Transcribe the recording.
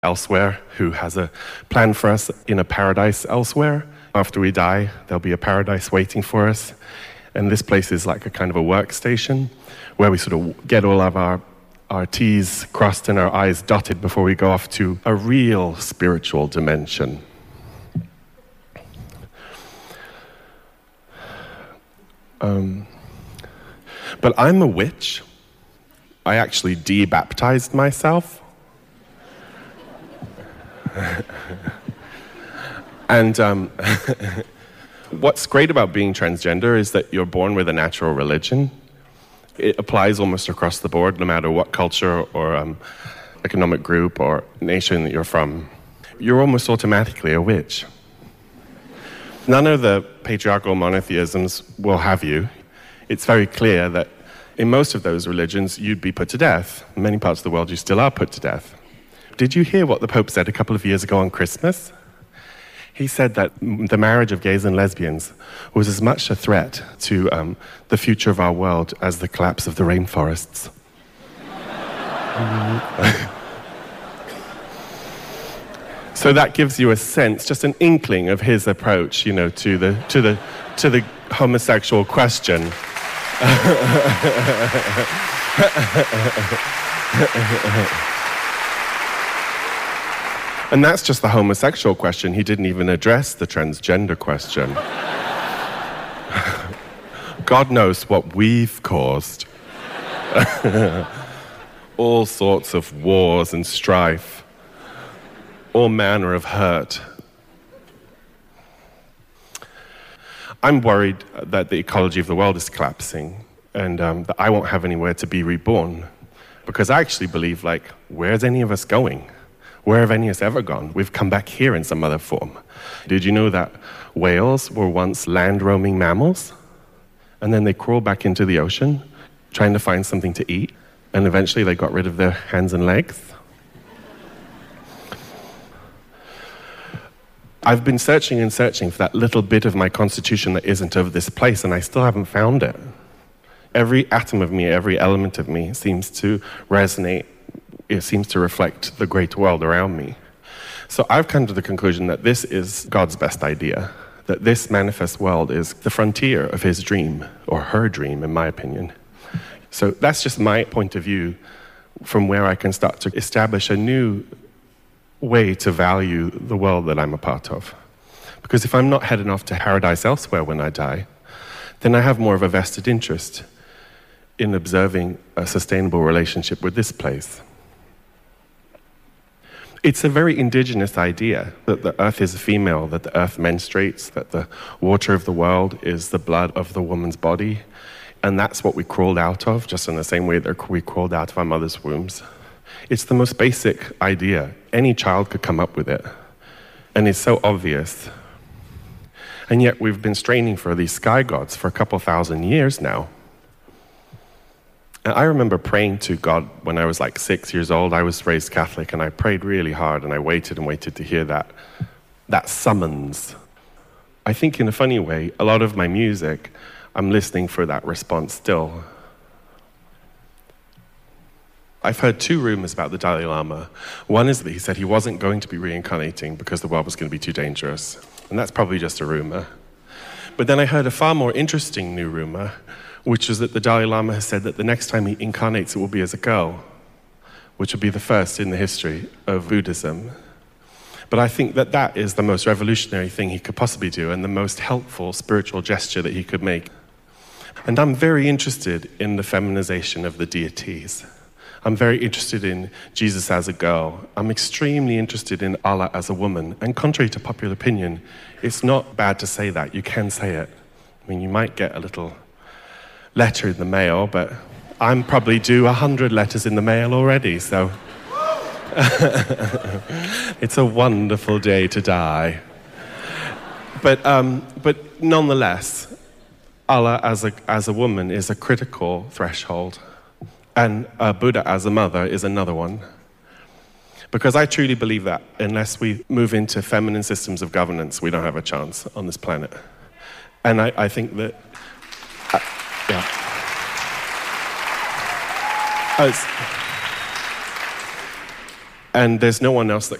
elsewhere who has a plan for us in a paradise elsewhere. After we die, there'll be a paradise waiting for us. And this place is like a kind of a workstation where we sort of get all of our T's crossed and our I's dotted before we go off to a real spiritual dimension. But I'm a witch. I actually de-baptized myself. And what's great about being transgender is that you're born with a natural religion. It applies almost across the board, no matter what culture or economic group or nation that you're from. You're almost automatically a witch. None of the patriarchal monotheisms will have you. It's very clear that in most of those religions, you'd be put to death. In many parts of the world, you still are put to death. Did you hear what the Pope said a couple of years ago on Christmas? He said that the marriage of gays and lesbians was as much a threat to the future of our world as the collapse of the rainforests. So that gives you a sense, just an inkling of his approach, to the homosexual question. And that's just the homosexual question. He didn't even address the transgender question. God knows what we've caused. All sorts of wars and strife. All manner of hurt. I'm worried that the ecology of the world is collapsing and that I won't have anywhere to be reborn. Because I actually believe, where's any of us going? Where have any of us ever gone? We've come back here in some other form. Did you know that whales were once land-roaming mammals? And then they crawled back into the ocean, trying to find something to eat, and eventually they got rid of their hands and legs? I've been searching and searching for that little bit of my constitution that isn't of this place, and I still haven't found it. Every atom of me, every element of me seems to resonate. It seems to reflect the great world around me. So I've come to the conclusion that this is God's best idea, that this manifest world is the frontier of his dream, or her dream, in my opinion. So that's just my point of view from where I can start to establish a new way to value the world that I'm a part of. Because if I'm not heading off to paradise elsewhere when I die, then I have more of a vested interest in observing a sustainable relationship with this place. It's a very indigenous idea that the earth is female, that the earth menstruates, that the water of the world is the blood of the woman's body, and that's what we crawled out of, just in the same way that we crawled out of our mother's wombs. It's the most basic idea. Any child could come up with it, and it's so obvious. And yet we've been straining for these sky gods for a couple thousand years now. And I remember praying to God when I was 6 years old. I was raised Catholic, and I prayed really hard, and I waited and waited to hear that summons. I think in a funny way, a lot of my music, I'm listening for that response still. I've heard two rumors about the Dalai Lama. One is that he said he wasn't going to be reincarnating because the world was going to be too dangerous. And that's probably just a rumor. But then I heard a far more interesting new rumor, which is that the Dalai Lama has said that the next time he incarnates, it will be as a girl, which will be the first in the history of Buddhism. But I think that that is the most revolutionary thing he could possibly do and the most helpful spiritual gesture that he could make. And I'm very interested in the feminization of the deities. I'm very interested in Jesus as a girl. I'm extremely interested in Allah as a woman. And contrary to popular opinion, it's not bad to say that. You can say it. I mean, you might get a little letter in the mail, but I'm probably due 100 letters in the mail already, so it's a wonderful day to die. But nonetheless, Allah as a woman is a critical threshold, and Buddha as a mother is another one. Because I truly believe that unless we move into feminine systems of governance, we don't have a chance on this planet. And I think that yeah. and there's no one else that